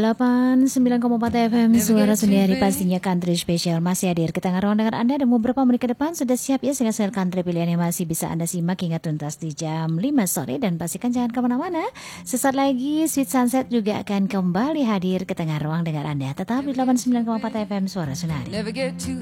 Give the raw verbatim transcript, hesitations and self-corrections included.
delapan puluh sembilan koma empat F M Suara Sendiri, pastinya country spesial masih hadir ke tengah ruang dengar Anda. Dan beberapa menit ke depan sudah siap ya single country pilihan yang masih bisa Anda simak hingga tuntas di jam lima sore. Dan pastikan jangan kemana-mana, sesaat lagi Sweet Sunset juga akan kembali hadir ke tengah ruang dengar Anda. Tetap di delapan puluh sembilan koma empat F M Suara Sendiri.